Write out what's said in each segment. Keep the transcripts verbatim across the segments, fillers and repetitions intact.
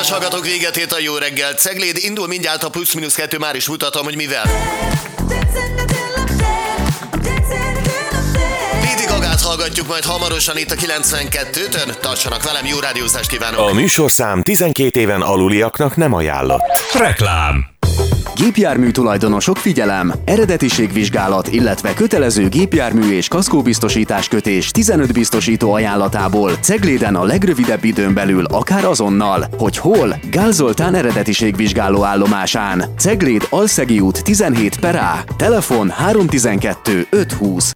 Kedves hallgatók, véget ért a jó reggel. Cegléd indul mindjárt a plusz-minusz kettő, már is mutatom, hogy mivel. Lady Gagát hallgatjuk majd hamarosan itt a kilencvenkettőn. Tartsanak velem, jó rádiózást kívánok! A műsorszám tizenkét éven aluliaknak nem ajánlott. Reklám. Gépjármű tulajdonosok, figyelem! Eredetiségvizsgálat, illetve kötelező gépjármű és kaszkóbiztosítás kötés tizenöt biztosító ajánlatából Cegléden a legrövidebb időn belül, akár azonnal. Hogy hol? Gál Zoltán eredetiségvizsgáló állomásán. Cegléd Alszegi út tizenhét per A. Telefon három tizenkettő öt húsz.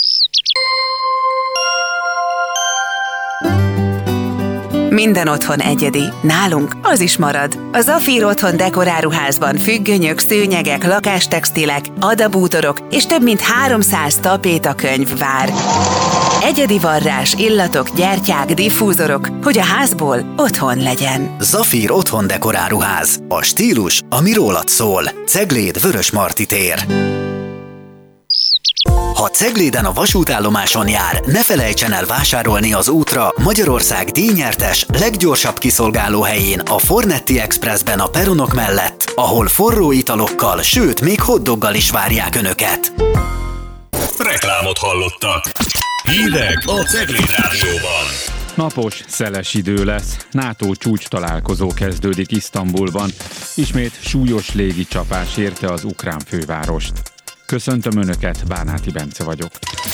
Minden otthon egyedi. Nálunk az is marad. A Zafír Otthon dekoráruházban függönyök, szőnyegek, lakástextilek, adabútorok és több mint háromszáz tapétakönyv vár. Egyedi varrás, illatok, gyertyák, diffúzorok, hogy a házból otthon legyen. Zafír Otthon dekoráruház. A stílus, ami rólad szól. Cegléd Vörösmarty tér. Ha Cegléden a vasútállomáson jár, ne felejtsen el vásárolni az útra Magyarország díjnyertes, leggyorsabb kiszolgáló helyén, a Fornetti Expressben a peronok mellett, ahol forró italokkal, sőt, még hotdoggal is várják Önöket. Reklámot hallottak. Hírek a Cegléd Rádióban. Napos, szeles idő lesz. NATO csúcs találkozó kezdődik Isztambulban. Ismét súlyos légicsapás érte az ukrán fővárost. Köszöntöm Önöket, Bárnáti Bence vagyok.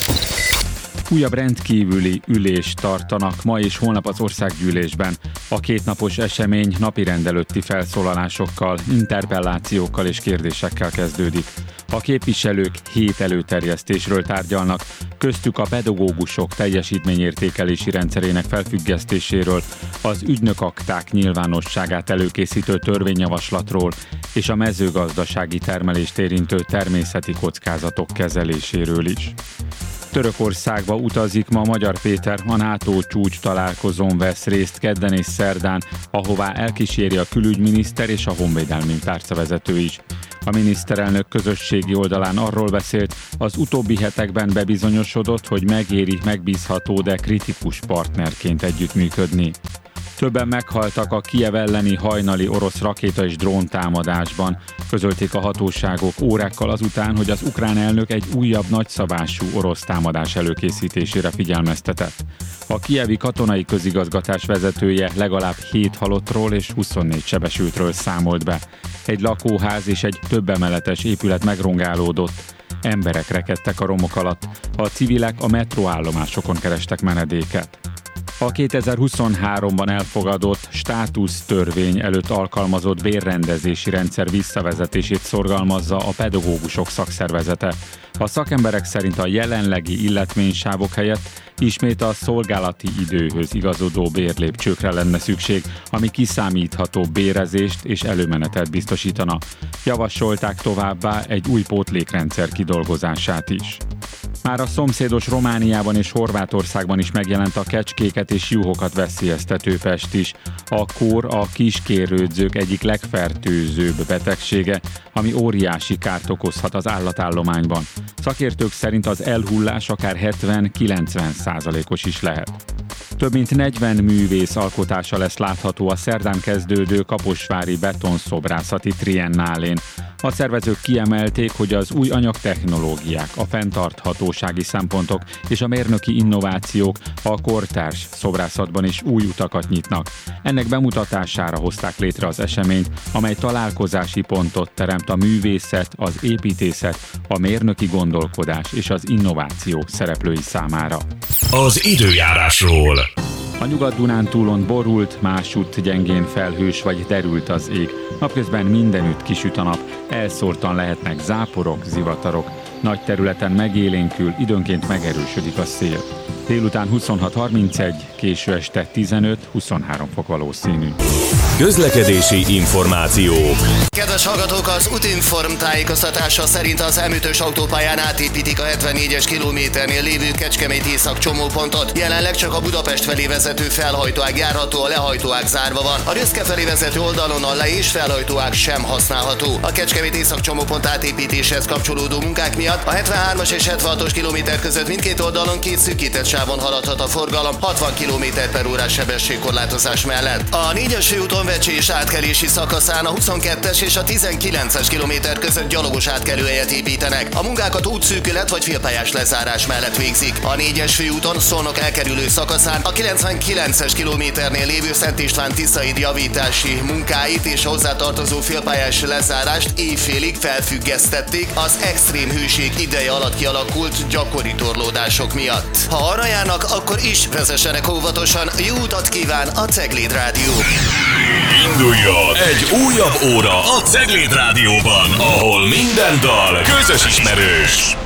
Újabb rendkívüli ülést tartanak ma és holnap az országgyűlésben. A kétnapos esemény napirend előtti felszólalásokkal, interpellációkkal és kérdésekkel kezdődik. A képviselők hét előterjesztésről tárgyalnak, köztük a pedagógusok teljesítményértékelési rendszerének felfüggesztéséről, az ügynökakták nyilvánosságát előkészítő törvényjavaslatról és a mezőgazdasági termelést érintő természeti kockázatok kezeléséről is. Törökországba utazik ma Magyar Péter, a NATO csúcs találkozón vesz részt kedden és szerdán, ahová elkíséri a külügyminiszter és a honvédelmi tárcavezető is. A miniszterelnök közösségi oldalán arról beszélt, az utóbbi hetekben bebizonyosodott, hogy megéri megbízható, de kritikus partnerként együttműködni. Többen meghaltak a Kijev elleni hajnali orosz rakéta és dróntámadásban, közölték a hatóságok órákkal azután, hogy az ukrán elnök egy újabb nagyszabású orosz támadás előkészítésére figyelmeztetett. A kijevi katonai közigazgatás vezetője legalább hét halottról és huszonnégy sebesültről számolt be. Egy lakóház és egy többemeletes épület megrongálódott. Emberek rekedtek a romok alatt, a civilek a metróállomásokon kerestek menedéket. A kétezer-huszonháromban elfogadott státusztörvény előtt alkalmazott bérrendezési rendszer visszavezetését szorgalmazza a pedagógusok szakszervezete. A szakemberek szerint a jelenlegi illetménysávok helyett ismét a szolgálati időhöz igazodó bérlépcsőkre lenne szükség, ami kiszámítható bérezést és előmenetet biztosítana. Javasolták továbbá egy új pótlékrendszer kidolgozását is. Már a szomszédos Romániában és Horvátországban is megjelent a kecskéket és juhokat veszélyeztető pest is. A kór a kiskérődzők egyik legfertőzőbb betegsége, ami óriási kárt okozhat az állatállományban. Szakértők szerint az elhullás akár hetven-kilencven százalékos is lehet. Több mint negyven művész alkotása lesz látható a szerdán kezdődő kaposvári betonszobrászati triennálén. A szervezők kiemelték, hogy az új anyagtechnológiák, a fenntarthatósági szempontok és a mérnöki innovációk a kortárs szobrászatban is új utakat nyitnak. Ennek bemutatására hozták létre az eseményt, amely találkozási pontot teremt a művészet, az építészet, a mérnöki gondolkodás és az innováció szereplői számára. Az időjárásról. A Nyugat-Dunántúlon borult, másútt gyengén felhős vagy derült az ég. Napközben mindenütt kisüt a nap, elszórtan lehetnek záporok, zivatarok. Nagy területen megélénkül, időnként megerősödik a szél. Délután huszonhat harmincegy, késő este tizenöt-huszonhárom fok valószínű. Közlekedési információk. Kedves hallgatók, az Utinform tájékoztatása szerint az em ötös autópályán átépítik a hetvennégyes kilométernél lévő Kecskemét észak csomópontot. Jelenleg csak a Budapest felé vezető felhajtóág járható, a lehajtóág zárva van. A Röszke felé vezető oldalon a le- és felhajtóág sem használható. A Kecskemét észak csomópont átépítéshez kapcsolódó munkák miatt a hetvenhármas és hetvenhatos kilométer között mindkét oldalon két szűkített sáv sávon haladhat a forgalom hatvan kilométer per órás sebességkorlátozás mellett. A négyes főúton Vecsés átkelési szakaszán a huszonkettes és a tizenkilences kilométer között gyalogos átkelőhelyet építenek. A munkákat útszűkület vagy félpályás lezárás mellett végzik. A négyes főúton Szolnok elkerülő szakaszán a kilencvenkilences kilométernél lévő Szent István Tiszaid javítási munkáit és hozzátartozó félpályás lezárást éjfélig felfüggesztették az extrém hőség ideje alatt kialakult gyakori torlódások miatt. Ha arra járnak, akkor is vezessenek óvatosan. Jó utat kíván a Cegléd Rádió! Induljon egy újabb óra a Cegléd Rádióban, ahol minden dal közös ismerős.